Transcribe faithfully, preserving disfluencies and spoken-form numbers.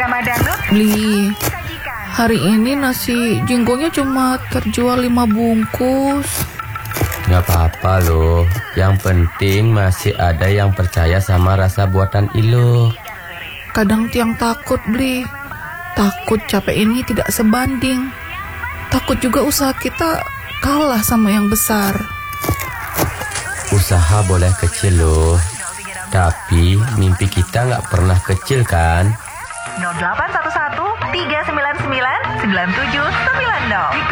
bersama Dangdut. Beli. Hari ini nasi jinggonya cuma terjual lima bungkus. Gak apa-apa loh. Yang penting masih ada yang percaya sama rasa buatan Ilo. Kadang tiang takut, Beli. Takut capek ini tidak sebanding. Takut juga usaha kita kalah sama yang besar. Usaha boleh kecil loh, tapi mimpi kita gak pernah kecil kan? nol delapan satu satu tiga sembilan sembilan sembilan tujuh sembilan nol